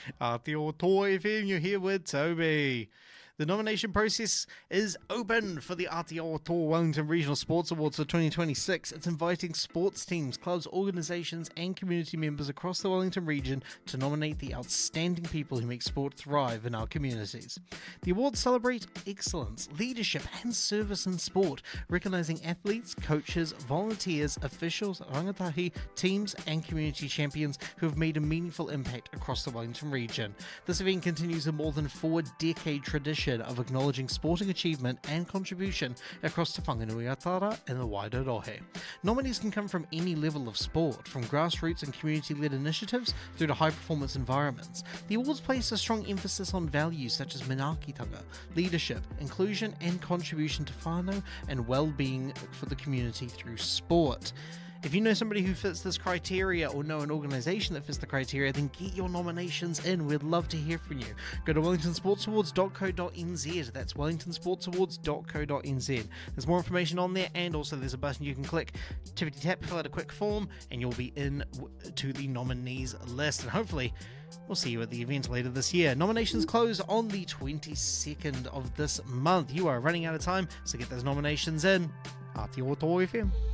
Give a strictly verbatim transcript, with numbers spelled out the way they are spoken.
Aotearoa F M, you're here with Toby. The nomination process is open for the Aotearoa Wellington Regional Sports Awards for twenty twenty-six. It's inviting sports teams, clubs, organisations and community members across the Wellington region to nominate the outstanding people who make sport thrive in our communities. The awards celebrate excellence, leadership and service in sport, recognising athletes, coaches, volunteers, officials, rangatahi, teams and community champions who have made a meaningful impact across the Wellington region. This event continues a more than four-decade tradition of acknowledging sporting achievement and contribution across Te Whanganui-a-Tara and the Wairohe. Nominees can come from any level of sport, from grassroots and community-led initiatives through to high-performance environments. The awards place a strong emphasis on values such as manaakitanga, leadership, inclusion and contribution to whānau and well-being for the community through sport. If you know somebody who fits this criteria or know an organisation that fits the criteria, then get your nominations in. We'd love to hear from you. Go to wellington sports awards dot co dot n z. That's wellington sports awards dot co dot n z. There's more information on there, and also there's a button you can click, tippity tap, fill out a quick form, and you'll be in to the nominees list. And hopefully we'll see you at the event later this year. Nominations close on the twenty-second of this month. You are running out of time, so get those nominations in. Aotearoa F M.